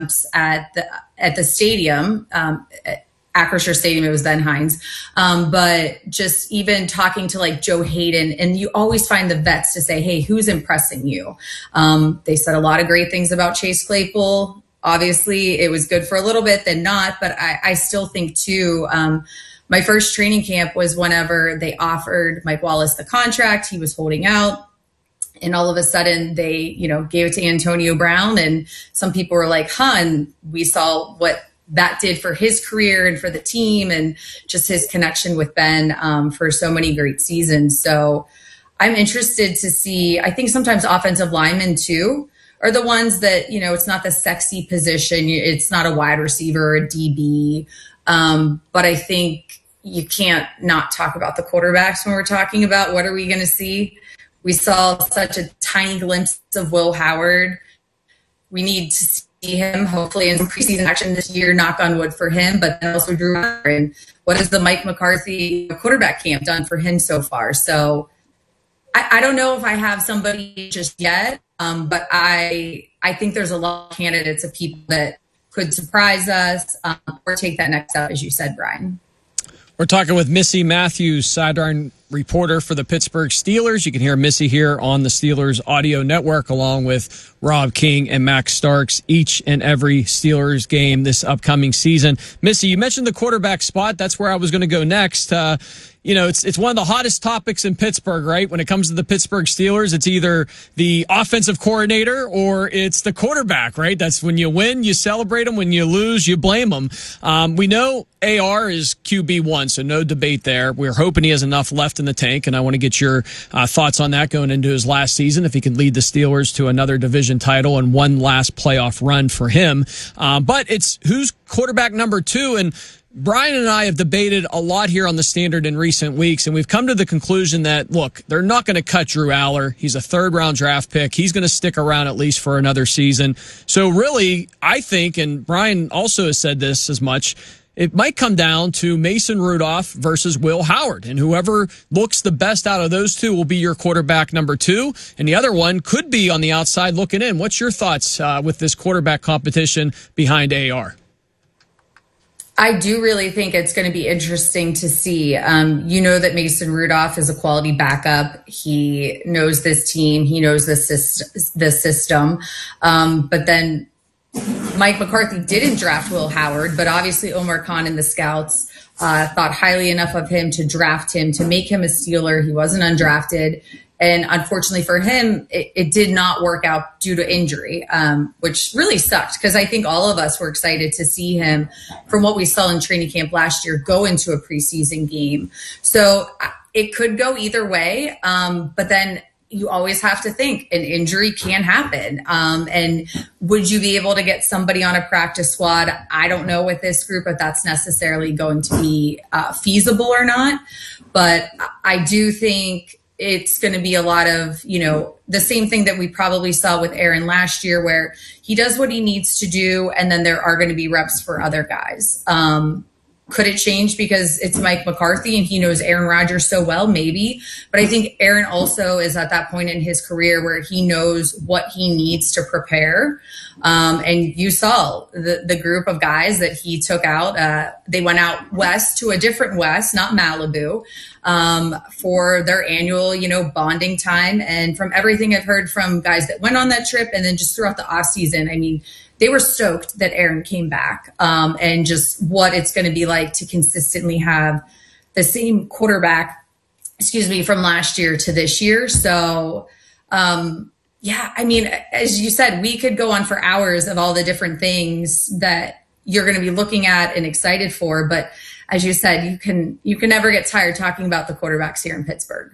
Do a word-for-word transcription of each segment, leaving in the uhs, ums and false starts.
at the at the stadium, um, Acrisure Stadium, it was then Heinz. Um, but just even talking to like Joe Hayden, and you always find the vets to say, hey, who's impressing you? Um, they said a lot of great things about Chase Claypool. Obviously, it was good for a little bit, then not. But I, I still think, too, um, my first training camp was whenever they offered Mike Wallace the contract. He was holding out. And all of a sudden they, you know, gave it to Antonio Brown. And some people were like, huh, and we saw what that did for his career and for the team and just his connection with Ben um, for so many great seasons. So I'm interested to see, I think sometimes offensive linemen too are the ones that, you know, it's not the sexy position. It's not a wide receiver or a D B. Um, but I think you can't not talk about the quarterbacks when we're talking about what are we going to see. We saw such a tiny glimpse of Will Howard. We need to see him, hopefully, in some preseason action this year, knock on wood for him, but then also Drew Meyer. And what has the Mike McCarthy quarterback camp done for him so far? So I, I don't know if I have somebody just yet, um, but I I think there's a lot of candidates of people that could surprise us um, or take that next step, as you said, Brian. We're talking with Missy Matthews, sideline reporter for the Pittsburgh Steelers. You can hear Missy here on the Steelers audio network along with Rob King and Max Starks each and every Steelers game this upcoming season. Missy, you mentioned the quarterback spot. That's where I was going to go next. Uh, you know, it's it's one of the hottest topics in Pittsburgh, right? When it comes to the Pittsburgh Steelers, it's either the offensive coordinator or it's the quarterback, right? That's when you win, you celebrate them. When you lose, you blame them. Um, we know A R is Q B one, so no debate there. We're hoping he has enough left in the tank, and I want to get your uh, thoughts on that going into his last season, if he can lead the Steelers to another division title and one last playoff run for him. Uh, but it's who's quarterback number two, and Brian and I have debated a lot here on the Standard in recent weeks, and we've come to the conclusion that, look, they're not going to cut Drew Aller. He's a third-round draft pick. He's going to stick around at least for another season. So really, I think, and Brian also has said this as much, it might come down to Mason Rudolph versus Will Howard, and whoever looks the best out of those two will be your quarterback number two, and the other one could be on the outside looking in. What's your thoughts uh, with this quarterback competition behind A R? I do really think it's going to be interesting to see. Um, you know that Mason Rudolph is a quality backup. He knows this team. He knows the system. The system. Um, but then Mike McCarthy didn't draft Will Howard, but obviously Omar Khan and the scouts uh, thought highly enough of him to draft him, to make him a Steeler. He wasn't undrafted. And unfortunately for him, it, it did not work out due to injury, um, which really sucked because I think all of us were excited to see him, from what we saw in training camp last year, go into a preseason game. So it could go either way. Um, but then you always have to think an injury can happen. Um, and would you be able to get somebody on a practice squad? I don't know with this group if that's necessarily going to be uh, feasible or not. But I do think it's going to be a lot of, you know, the same thing that we probably saw with Aaron last year, where he does what he needs to do, and then there are going to be reps for other guys. Um, could it change because it's Mike McCarthy and he knows Aaron Rodgers so well? Maybe. But I think Aaron also is at that point in his career where he knows what he needs to prepare. Um, and you saw the, the group of guys that he took out. Uh, they went out west to a different west, not Malibu, um, for their annual, you know, bonding time. And from everything I've heard from guys that went on that trip and then just throughout the off season, I mean, they were stoked that Aaron came back, um, and just what it's going to be like to consistently have the same quarterback, excuse me, from last year to this year. So, um, yeah, I mean, as you said, we could go on for hours of all the different things that you're going to be looking at and excited for. But as you said, you can you can never get tired talking about the quarterbacks here in Pittsburgh.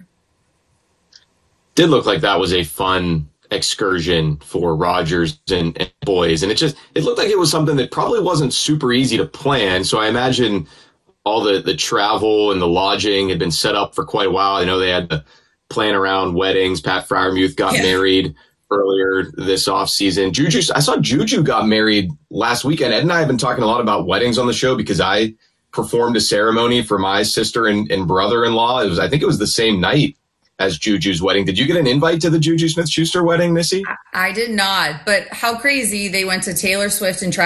Did look like that was a fun excursion for Rodgers and, and boys. And it just, it looked like it was something that probably wasn't super easy to plan. So I imagine all the, the travel and the lodging had been set up for quite a while. I know they had to plan around weddings. Pat Freiermuth got yeah. married earlier this offseason. Juju, I saw Juju got married last weekend. Ed and I have been talking a lot about weddings on the show because I performed a ceremony for my sister and, and brother-in-law. It was, I think it was the same night as Juju's wedding. Did you get an invite to the Juju Smith-Schuster wedding, Missy? I, I did not, but how crazy they went to Taylor Swift and Travis